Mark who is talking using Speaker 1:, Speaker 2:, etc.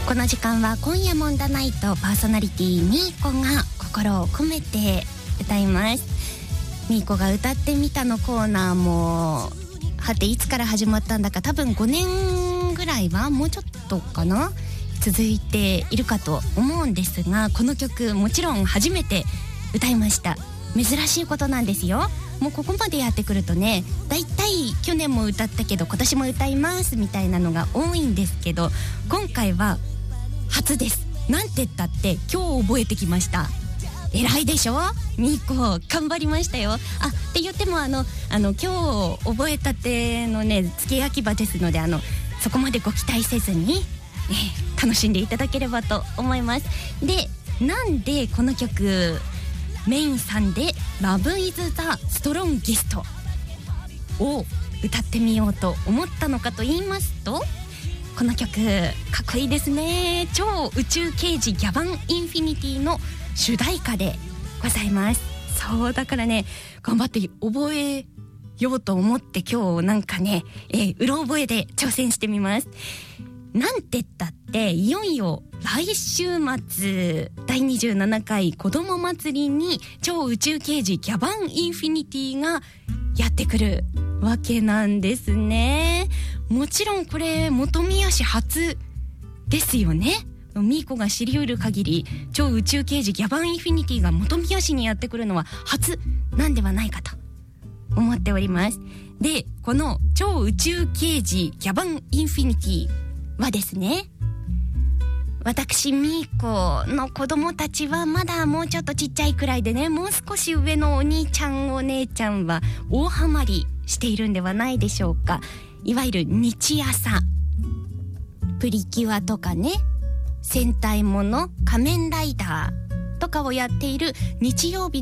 Speaker 1: この時間は今夜もんだナイトパーソナリティみーこが心を込めて歌います。みーこが歌ってみたのコーナーもはていつから始まったんだか多分5年ぐらいはもうちょっとかな続いているかと思うんですが、この曲もちろん初めて歌いました。珍しいことなんですよ。もうここまでやってくるとね、だいたい去年も歌ったけど今年も歌いますみたいなのが多いんですけど、今回は初です。なんて言ったって今日覚えてきました。偉いでしょみーこ、頑張りましたよ。って言っても今日覚えたてのね付け焼き場ですので、そこまでご期待せずに、楽しんでいただければと思います。で、なんでこの曲メインさんで Love is the Strongest を歌ってみようと思ったのかと言いますと、この曲かっこいいですね。超宇宙刑事ギャバンインフィニティの主題歌でございます。そうだからね、頑張って覚えようと思って今日なんかね、うろ覚えで挑戦してみます。なんて言ったっていよいよ来週末第27回子ども祭りに超宇宙刑事ギャバンインフィニティがやってくるわけなんですね。もちろんこれ本宮市初ですよね。みーこが知り得る限り超宇宙刑事ギャバンインフィニティが本宮市にやってくるのは初なんではないかと思っております。で、この超宇宙刑事ギャバンインフィニティはですね、私みーこの子供たちはまだもうちょっとちっちゃいくらいでね、もう少し上のお兄ちゃんお姉ちゃんは大ハマりしているんではないでしょうか。いわゆる日朝プリキュアとかね、戦隊もの仮面ライダーとかをやっている日曜日